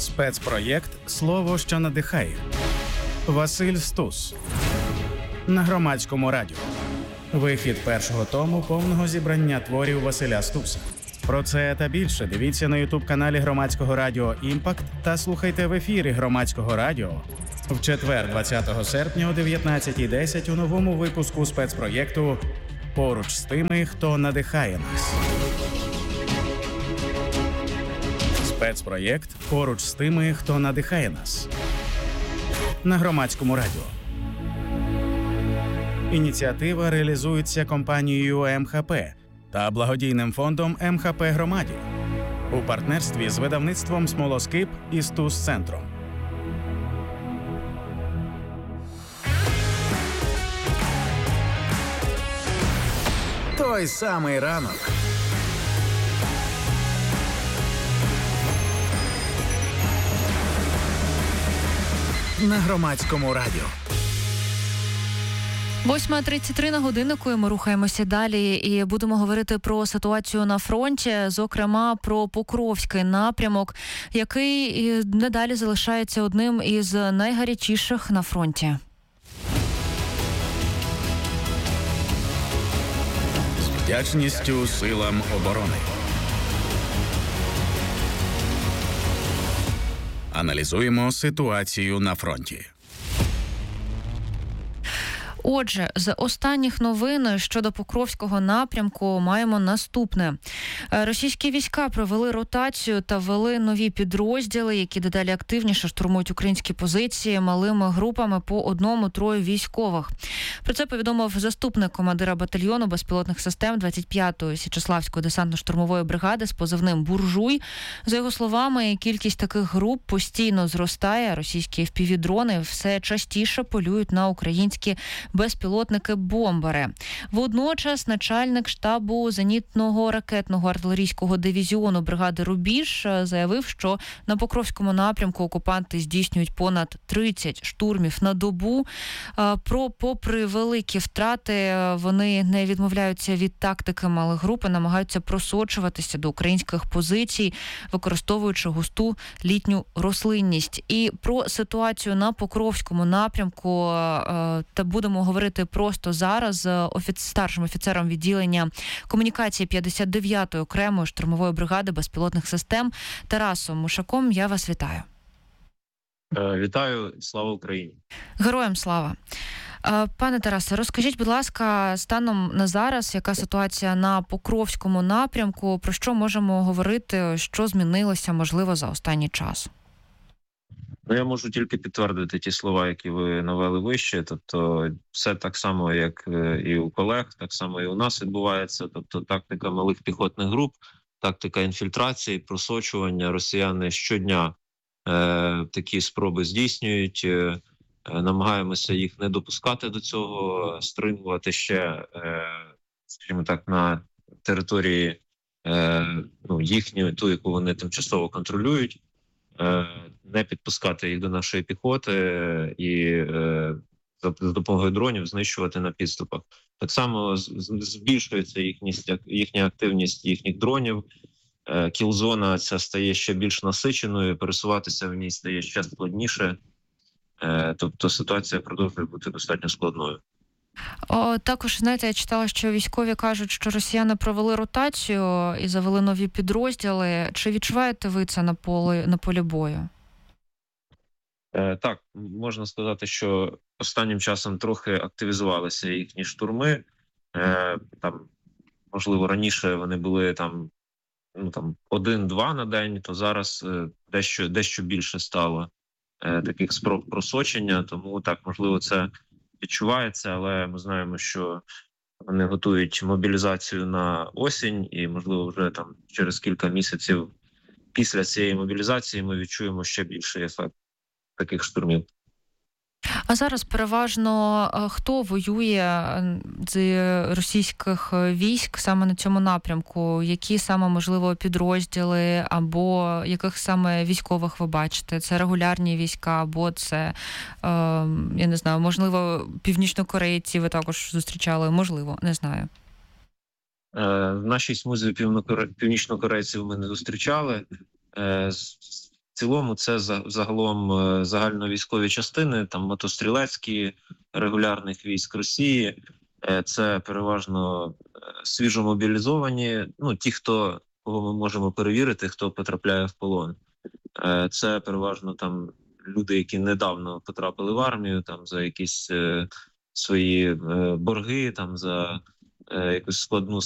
Спецпроєкт «Слово, що надихає». Василь Стус. На Громадському радіо. Вихід першого тому повного зібрання творів Василя Стуса. Про це та більше дивіться на ютуб-каналі Громадського радіо «Імпакт» та слухайте в ефірі Громадського радіо в четвер, 20 серпня о 19:10 у новому випуску спецпроєкту «Поруч з тими, хто надихає нас». Спецпроєкт «Поруч з тими, хто надихає нас» на Громадському радіо. Ініціатива реалізується компанією МХП та благодійним фондом МХП Громаді у партнерстві з видавництвом «Смолоскип» і Стус-центром. Той самий ранок. На Громадському радіо. 8:33 на годиннику, і ми рухаємося далі і будемо говорити про ситуацію на фронті, зокрема про Покровський напрямок, який надалі залишається одним із найгарячіших на фронті. З вдячністю силам оборони. Аналізуємо ситуацію на фронті. Отже, з останніх новин щодо Покровського напрямку маємо наступне. Російські війська провели ротацію та ввели нові підрозділи, які дедалі активніше штурмують українські позиції малими групами по 1-3 військових. Про це повідомив заступник командира батальйону безпілотних систем 25-ї Січеславської десантно-штурмової бригади з позивним «Буржуй». За його словами, кількість таких груп постійно зростає. Російські FPV-дрони все частіше полюють на українські безпілотники-бомбери. Водночас начальник штабу зенітного ракетного артилерійського дивізіону бригади «Рубіж» заявив, що на Покровському напрямку окупанти здійснюють понад 30 штурмів на добу. Попри великі втрати, вони не відмовляються від тактики малих груп і намагаються просочуватися до українських позицій, використовуючи густу літню рослинність. І про ситуацію на Покровському напрямку та будемо говорити просто зараз з старшим офіцером відділення комунікації 59-ї окремої штурмової бригади безпілотних систем Тарасом Мушаком. Я вас вітаю. Вітаю, слава Україні. Героям слава. Пане Тарасе, розкажіть, будь ласка, станом на зараз, яка ситуація на Покровському напрямку, про що можемо говорити, що змінилося, можливо, за останній час? Я можу тільки підтвердити ті слова, які ви навели вище. Тобто все так само, як і у колег, так само і у нас відбувається. Тобто тактика малих піхотних груп, тактика інфільтрації, просочування. Росіяни щодня такі спроби здійснюють. Намагаємося їх не допускати до цього, стримувати ще, скажімо так, на території їхньої, ту, яку вони тимчасово контролюють. Не підпускати їх до нашої піхоти і за допомогою дронів знищувати на підступах. Так само збільшується їхня активність їхніх дронів. Кілзона ця стає ще більш насиченою, пересуватися в ній стає ще складніше. Тобто ситуація продовжує бути достатньо складною. Також, знаєте, я читала, що військові кажуть, що росіяни провели ротацію і завели нові підрозділи. Чи відчуваєте ви це на полі бою? Так, можна сказати, що останнім часом трохи активізувалися їхні штурми. Там, можливо, раніше вони були там 1-2 на день, то зараз дещо більше стало таких спроб просочення, тому так, можливо, це відчувається, але ми знаємо, що вони готують мобілізацію на осінь і, можливо, вже там через кілька місяців після цієї мобілізації ми відчуємо ще більший ефект таких штурмів. А зараз переважно хто воює з російських військ саме на цьому напрямку? Які саме, можливо, підрозділи або яких саме військових ви бачите? Це регулярні війська або це, я не знаю, можливо, північнокорейці ви також зустрічали? Можливо, не знаю. В нашій смузі північнокорейців ми не зустрічали. цілому це загалом загальновійськові частини, там мотострілецькі регулярних військ Росії. Це переважно свіжомобілізовані, ті, кого ми можемо перевірити, хто потрапляє в полон. Це переважно там люди, які недавно потрапили в армію, там за якісь свої борги, там за якусь складну